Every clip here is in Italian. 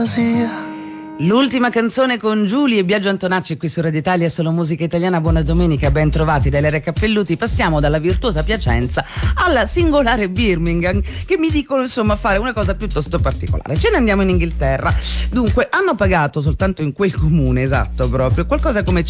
gelosia. L'ultima canzone con Giulia e Biagio Antonacci qui su Radio Italia, solo musica italiana. Buona domenica, ben trovati da Lere Cappelluti. Passiamo dalla virtuosa Piacenza alla singolare Birmingham, che mi dicono insomma fare una cosa piuttosto particolare. Ce ne andiamo in Inghilterra. Dunque, hanno pagato soltanto in quel comune, esatto, proprio qualcosa come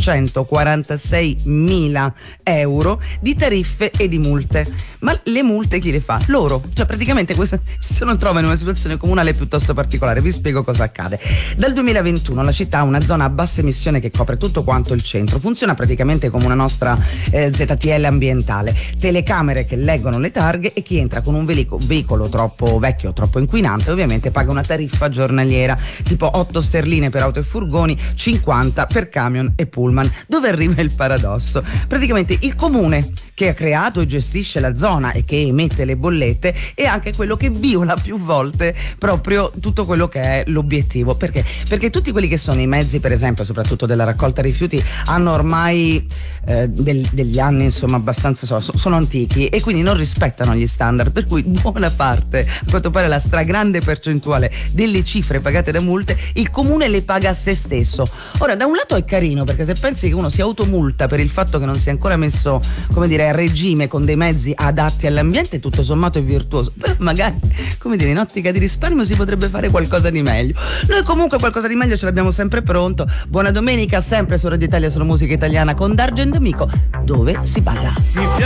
546.000 euro di tariffe e di multe. Ma le multe chi le fa? Loro. Cioè praticamente questa si trova in una situazione comunale piuttosto particolare. Vi spiego cosa accade. Dal 2021 la città ha una zona a bassa emissione che copre tutto quanto il centro. Funziona praticamente come una nostra ZTL ambientale. Telecamere che leggono le targhe, e chi entra con un veicolo troppo vecchio o troppo inquinante ovviamente paga una tariffa giornaliera, tipo 8 sterline per auto e furgoni, 50 per camion e pullman. Dove arriva il paradosso? Praticamente il comune che ha creato e gestisce la zona e che emette le bollette è anche quello che viola più volte proprio tutto quello che è l'obiettivo. Perché? Perché tutti quelli che sono i mezzi, per esempio, soprattutto della raccolta rifiuti, hanno ormai degli anni insomma abbastanza, sono antichi e quindi non rispettano gli standard, per cui buona parte, a quanto pare la stragrande percentuale delle cifre pagate da multe, il comune le paga a se stesso. Ora, da un lato è carino, perché se pensi che uno si automulta per il fatto che non sia ancora messo, come dire, a regime con dei mezzi adatti all'ambiente, tutto sommato è virtuoso, però magari, come dire, in ottica di risparmio si potrebbe fare qualcosa di meglio. Noi comunque qualcosa di meglio ce l'abbiamo sempre pronto. Buona domenica, sempre su Radio Italia, solo musica italiana con Dargen D'Amico, dove si paga.